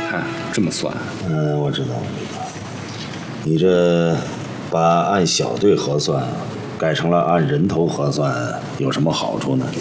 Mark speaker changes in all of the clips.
Speaker 1: 这么算？
Speaker 2: 我知道。你这把按小队核算改成了按人头核算，有什么好处呢？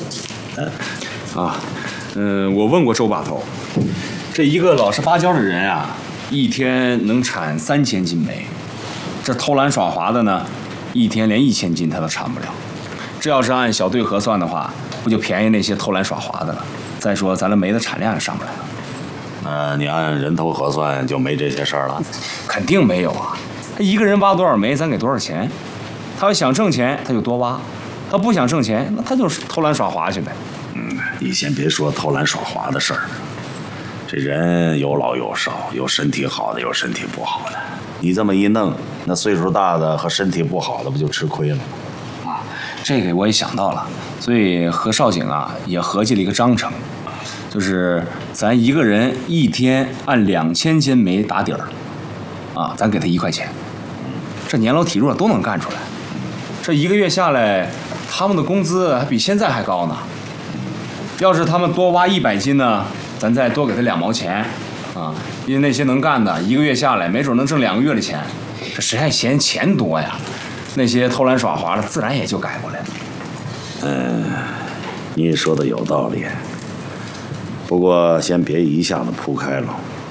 Speaker 1: 我问过周把头，这一个老实巴交的人啊，一天能产3000斤煤，这偷懒耍滑的呢，一天连1000斤他都产不了。这要是按小队核算的话，不就便宜那些偷懒耍滑的了？再说咱的煤的产量也上不来了。
Speaker 2: 你按人头核算就没这些事儿了？
Speaker 1: 肯定没有啊！他一个人挖多少煤，咱给多少钱。他要想挣钱，他就多挖；他不想挣钱，那他就是偷懒耍滑去呗。
Speaker 2: 你先别说偷懒耍滑的事儿，这人有老有少，有身体好的，有身体不好的。你这么一弄，那岁数大的和身体不好的不就吃亏了吗？
Speaker 1: 这个我也想到了，所以和少景啊也合计了一个章程，就是咱一个人一天按2000斤煤打底儿，咱给他1块钱，这年老体弱都能干出来。这1个月下来，他们的工资还比现在还高呢。要是他们多挖100斤呢，咱再多给他2毛钱，因为那些能干的1个月下来，没准能挣2个月的钱。这谁还嫌钱多呀？那些偷懒耍滑的，自然也就改过来了。
Speaker 2: 你说的有道理，不过先别一下子铺开了。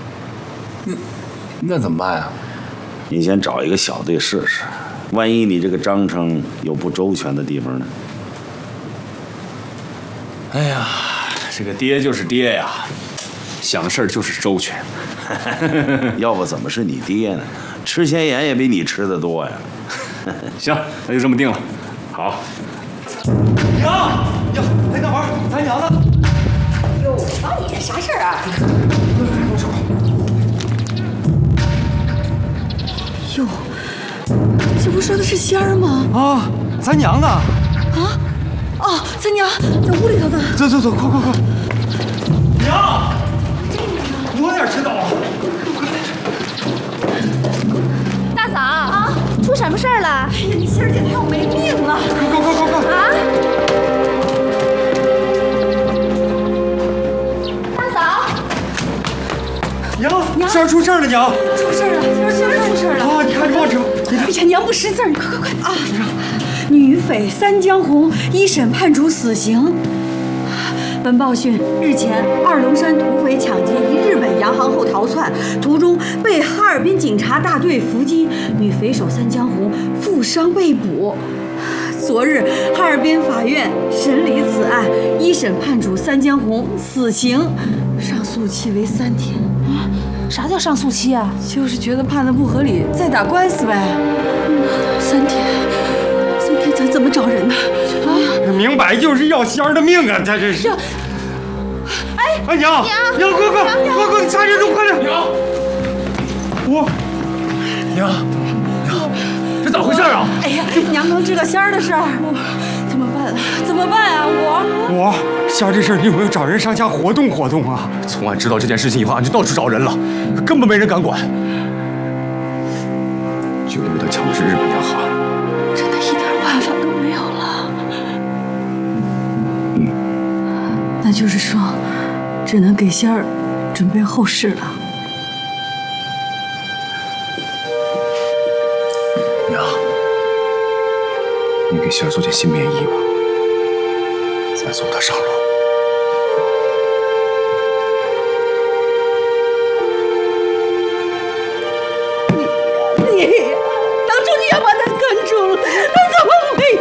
Speaker 1: 那怎么办呀？
Speaker 2: 你先找一个小队试试，万一你这个章程有不周全的地方呢？
Speaker 1: 哎呀，这个爹就是爹呀，想事儿就是周全。
Speaker 2: 要不怎么是你爹呢？吃咸盐也比你吃的多呀。
Speaker 1: 行，那就这么定了。好。
Speaker 3: 娘，在干嘛？咱娘呢？
Speaker 4: 哟，老你这啥事儿啊？哟，这不说的是仙儿吗？
Speaker 3: 咱娘呢？
Speaker 4: 咱娘在屋里头呢。
Speaker 3: 走，快！娘，我哪知道啊？
Speaker 5: 大嫂，出什么事儿了？
Speaker 4: 哎呀，你仙儿姐她要没命了！
Speaker 3: 快！
Speaker 5: 大嫂，
Speaker 3: 娘，仙儿出事儿了，娘！
Speaker 4: 出事儿了，仙儿出事儿了！
Speaker 3: 你看报纸吧。
Speaker 4: 哎呀，娘不识字儿，你快！女匪三江红一审判处死刑。本报讯，日前二龙山土匪抢劫一日本洋行后逃窜，途中被哈尔滨警察大队伏击，女匪首三江红负伤被捕。昨日哈尔滨法院审理此案，一审判处三江红死刑，上诉期为3天。
Speaker 5: 啥叫上诉期啊？
Speaker 4: 就是觉得判的不合理，再打官司呗。3天，咱怎么找人呢？
Speaker 3: 明摆就是要仙儿的命啊！他这是。娘，快，掐人中，快点！娘，这咋回事啊？
Speaker 4: 哎呀，娘能知道仙儿的事儿，怎么办啊？
Speaker 3: 我仙儿这事儿，你有没有找人上家活动啊？从俺知道这件事情以后，俺就到处找人了，根本没人敢管。就因为他抢的是日本洋行，
Speaker 4: 真的一点办法都没有了。那就是说，只能给仙儿准备后事了。
Speaker 3: 娘，你给仙儿做件新棉衣吧，再送她上路。
Speaker 4: 你